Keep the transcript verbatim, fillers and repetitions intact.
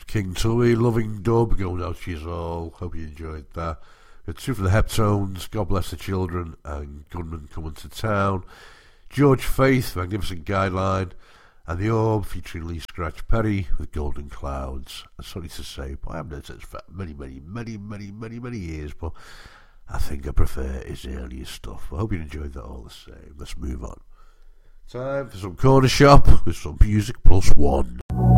King Tui, Loving Dub, going out to you all. Hope you enjoyed that. We had two from the Heptones, God Bless the Children, and Gunman Coming to Town. George Faith, Magnificent Guideline, and The Orb featuring Lee Scratch Perry with Golden Clouds. I'm sorry to say, but I haven't heard this for many, many, many, many, many, many years, but I think I prefer his earlier stuff. I hope you enjoyed that all the same. Let's move on. Time for some Corner Shop with some Music Plus One.